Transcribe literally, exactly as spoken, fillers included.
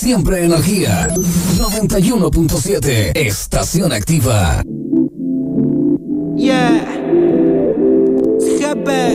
Siempre energía. noventa y uno punto siete. Estación activa. Yeah. Jefe.